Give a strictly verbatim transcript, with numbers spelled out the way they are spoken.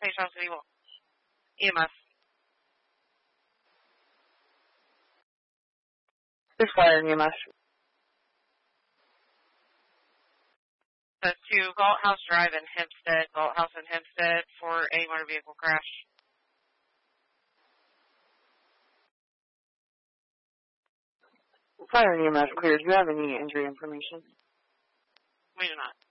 Hey, Charles City E M S. This fire in E M S. That's to Galt House Drive in Hempstead, Galt House in Hempstead for a motor vehicle crash. Fire in E M S clear. Do you have any injury information? We do not.